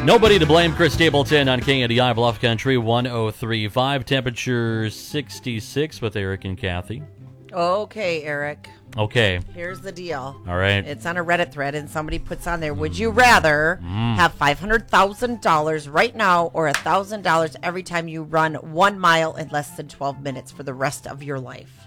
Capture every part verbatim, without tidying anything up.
Nobody to blame. Chris Stapleton on King of the I, Bluff Country, one oh three point five. Temperature sixty-six with Eric and Kathy. Okay, Eric. Okay. Here's the deal. All right. It's on a Reddit thread, and somebody puts on there, would you rather Mm. have five hundred thousand dollars right now or one thousand dollars every time you run one mile in less than twelve minutes for the rest of your life?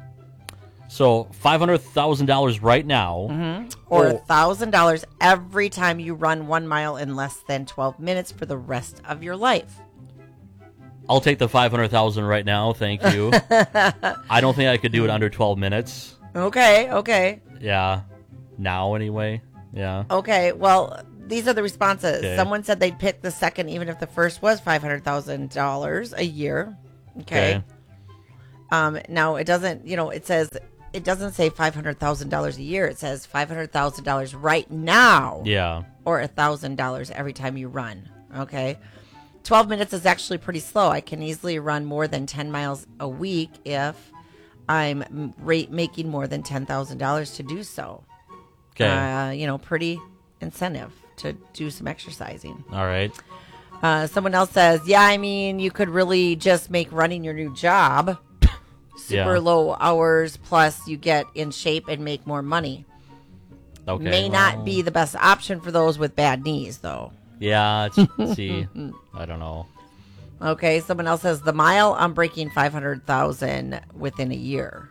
So five hundred thousand dollars right now. Mm-hmm. Or Oh. one thousand dollars every time you run one mile in less than twelve minutes for the rest of your life. I'll take the five hundred thousand dollars right now. Thank you. I don't think I could do it under twelve minutes. Okay, okay. Yeah. Now, anyway. Yeah. Okay, well, these are the responses. Okay. Someone said they'd pick the second even if the first was five hundred thousand dollars a year. Okay. Okay. Um, now, it doesn't, you know, it says, it doesn't say five hundred thousand dollars a year. It says five hundred thousand dollars right now. Yeah. Or one thousand dollars every time you run. Okay. twelve minutes is actually pretty slow. I can easily run more than ten miles a week if I'm rate making more than ten thousand dollars to do so. Okay. Uh, you know, pretty incentive to do some exercising. All right. Uh, someone else says, yeah, I mean, you could really just make running your new job. Super Yeah. low hours, plus you get in shape and make more money. Okay. May well, not be the best option for those with bad knees, though. Yeah. It's, see, I don't know. Okay, someone else says, the mile, I'm breaking five hundred thousand within a year.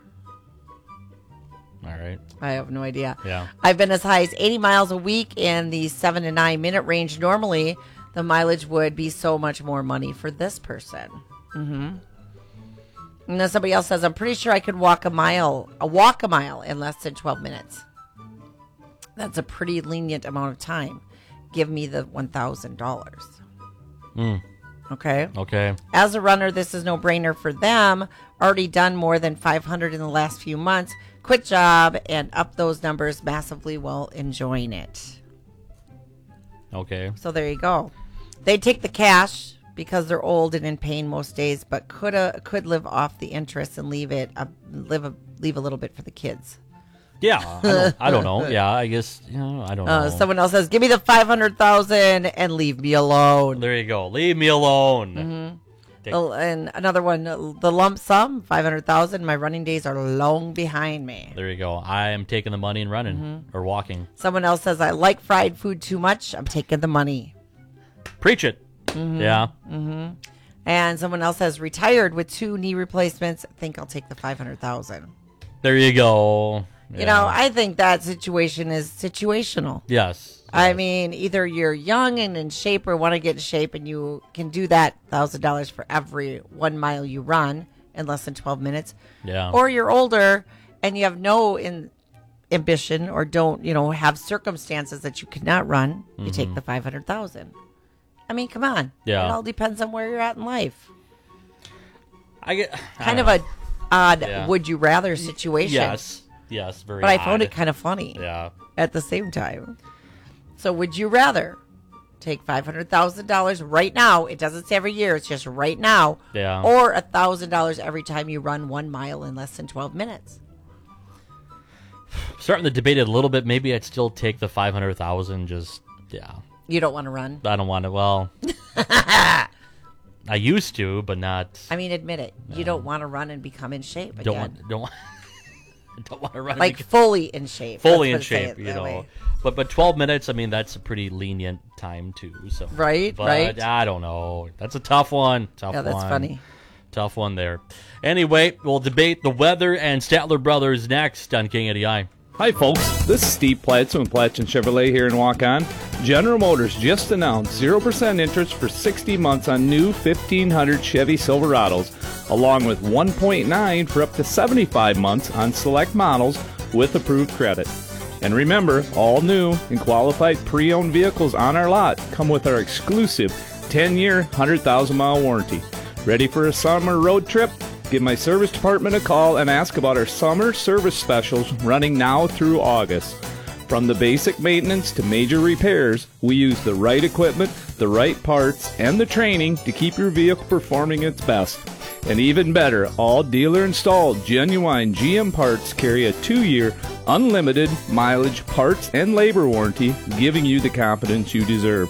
All right. I have no idea. Yeah. I've been as high as eighty miles a week in the seven to nine minute range. Normally, the mileage would be so much more money for this person. Mm-hmm. And then somebody else says, I'm pretty sure I could walk a mile, a walk a mile in less than twelve minutes. That's a pretty lenient amount of time. Give me the one thousand dollars. Mm. Okay. Okay. As a runner, this is no brainer for them. Already done more than five hundred in the last few months. Quit job and up those numbers massively while enjoying it. Okay. So there you go. They take the cash because they're old and in pain most days, but could uh, could live off the interest and leave it a, live a, leave a little bit for the kids. Yeah. I don't, I don't know. Yeah. I guess, you know, I don't know. Uh, someone else says, give me the five hundred thousand and leave me alone. There you go. Leave me alone. Mm-hmm. Take- Oh, and another one, the lump sum, five hundred thousand. My running days are long behind me. There you go. I am taking the money and running Mm-hmm. or walking. Someone else says, I like fried food too much. I'm taking the money. Preach it. Mm-hmm. Yeah. Mm-hmm. And someone else says, retired with two knee replacements. I think I'll take the five hundred thousand. There you go. You Yeah. know, I think that situation is situational. Yes. I yes. mean, either you're young and in shape or want to get in shape, and you can do that one thousand dollars for every one mile you run in less than twelve minutes. Yeah. Or you're older and you have no in, ambition or don't, you know, have circumstances that you could not run. You take Mm-hmm. the five hundred thousand. I mean, come on. Yeah. It all depends on where you're at in life. I get I Kind don't of know. a odd Yeah. would you rather situation. Yes. Yes. Very But I found odd. it kind of funny Yeah. at the same time. So would you rather take five hundred thousand dollars right now? It doesn't say every year. It's just right now. Yeah. Or one thousand dollars every time you run one mile in less than twelve minutes. Starting to debate it a little bit. Maybe I'd still take the five hundred thousand. Just yeah. You don't want to run? I don't want to. Well, I used to, but not. I mean, admit it. You don't want to run and become in shape again. Don't want. Don't want. don't want to run. Like because- fully in shape. fully Let's in put it- say shape, it you that know. way. But but twelve minutes. I mean, that's a pretty lenient time too. So Right, But right. I don't know. That's a tough one. Tough Yeah, that's one. funny. Tough one there. Anyway, we'll debate the weather and Statler Brothers next on King of the Eye. Hi folks, this is Steve Platson with Platson Chevrolet here in Waukon. General Motors just announced zero percent interest for sixty months on new fifteen hundred Chevy Silverados, along with one point nine for up to seventy-five months on select models with approved credit. And remember, all new and qualified pre-owned vehicles on our lot come with our exclusive ten-year, one hundred thousand mile warranty. Ready for a summer road trip? Give my service department a call and ask about our summer service specials running now through August. From the basic maintenance to major repairs, we use the right equipment, the right parts, and the training to keep your vehicle performing its best. And even better, all dealer-installed genuine G M parts carry a two-year, unlimited mileage parts and labor warranty, giving you the confidence you deserve.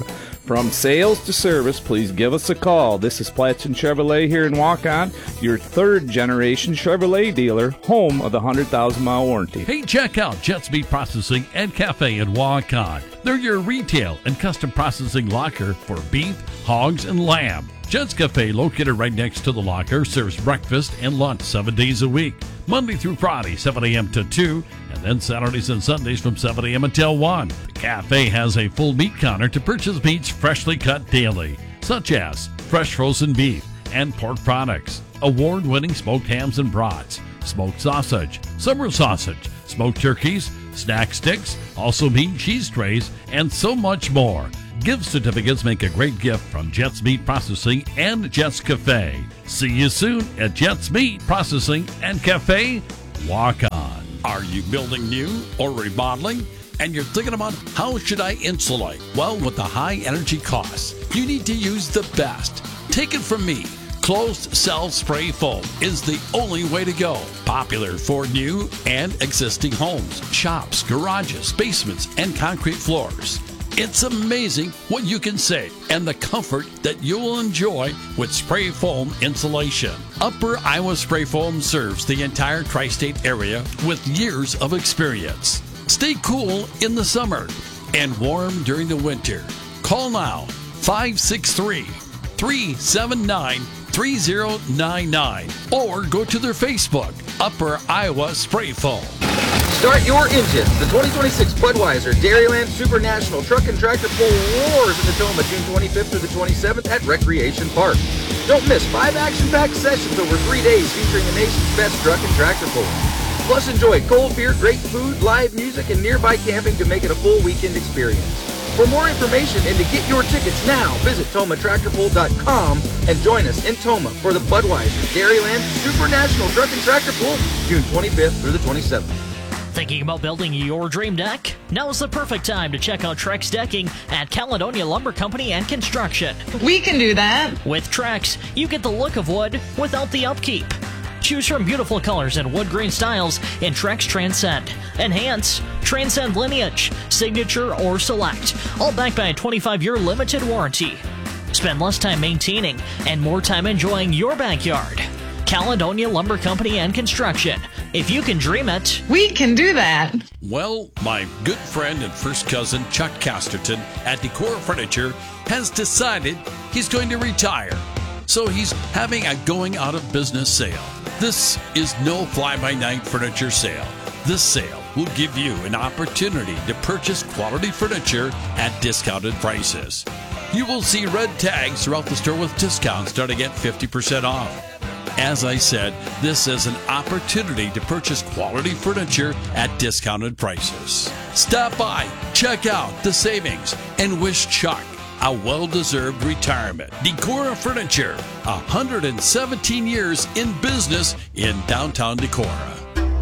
From sales to service, please give us a call. This is Platson Chevrolet here in Waukon, your third generation Chevrolet dealer, home of the one hundred thousand mile warranty. Hey, check out Jets Meat Processing and Cafe in Waukon. They're your retail and custom processing locker for beef, hogs, and lamb. Jets Cafe, located right next to the locker, serves breakfast and lunch seven days a week, Monday through Friday, seven a.m. to two, and then Saturdays and Sundays from seven a.m. until one. The cafe has a full meat counter to purchase meats freshly cut daily, such as fresh frozen beef and pork products, award-winning smoked hams and brats, smoked sausage, summer sausage, smoked turkeys, snack sticks, also meat and cheese trays, and so much more. Gift certificates make a great gift from Jets Meat Processing and Jets Cafe. See you soon at Jets Meat Processing and Cafe. Walk on. Are you building new or remodeling? And you're thinking about how should I insulate? Well, with the high energy costs, you need to use the best. Take it from me. Closed cell spray foam is the only way to go. Popular for new and existing homes, shops, garages, basements, and concrete floors. It's amazing what you can save and the comfort that you will enjoy with spray foam insulation. Upper Iowa Spray Foam serves the entire tri-state area with years of experience. Stay cool in the summer and warm during the winter. Call now, five six three, three seven nine, three zero nine nine, or go to their Facebook, Upper Iowa Spray Foam. Start your engines. The twenty twenty-six Budweiser Dairyland Super National Truck and Tractor Pull roars in Natoma June twenty-fifth through the twenty-seventh at Recreation Park. Don't miss five action-packed sessions over three days featuring the nation's best truck and tractor pull. Plus enjoy cold beer, great food, live music, and nearby camping to make it a full weekend experience. For more information and to get your tickets now, visit Toma Tractor Pull dot com and join us in Toma for the Budweiser Dairyland Super National Truck and Tractor Pull June twenty-fifth through the twenty-seventh. Thinking about building your dream deck? Now's the perfect time to check out Trex Decking at Caledonia Lumber Company and Construction. We can do that. With Trex, you get the look of wood without the upkeep. Choose from beautiful colors and wood grain styles in Trex Transcend, Enhance, Transcend Lineage, Signature, or Select, all backed by a twenty-five year limited warranty. Spend less time maintaining and more time enjoying your backyard. Caledonia Lumber Company and Construction. If you can dream it, we can do that. Well, my good friend and first cousin Chuck Casterton at Decor Furniture has decided he's going to retire. So he's having a going out of business sale. This is no fly-by-night furniture sale. This sale will give you an opportunity to purchase quality furniture at discounted prices. You will see red tags throughout the store with discounts starting at fifty percent off. As I said, this is an opportunity to purchase quality furniture at discounted prices. Stop by, check out the savings, and wish Chuck a well-deserved retirement. Decorah Furniture, one hundred seventeen years in business in downtown Decorah.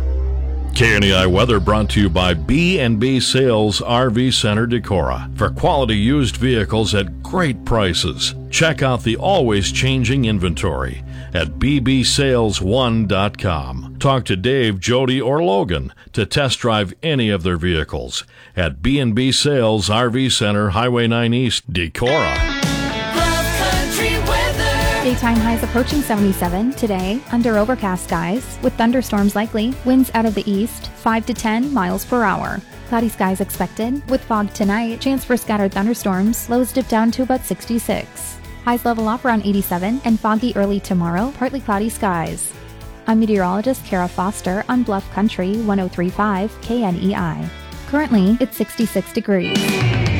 K N E I weather brought to you by B and B Sales R V Center Decorah. For quality used vehicles at great prices, check out the always changing inventory at b b sales one dot com. Talk to Dave, Jody, or Logan to test drive any of their vehicles at B and B Sales R V Center, Highway nine East, Decorah. Daytime highs approaching seventy-seven today, under overcast skies, with thunderstorms likely, winds out of the east, five to ten miles per hour. Cloudy skies expected, with fog tonight, chance for scattered thunderstorms, lows dip down to about sixty-six. Highs level off around eighty-seven, and foggy early tomorrow, partly cloudy skies. I'm meteorologist Kara Foster on Bluff Country one oh three point five K N E I. Currently, it's sixty-six degrees.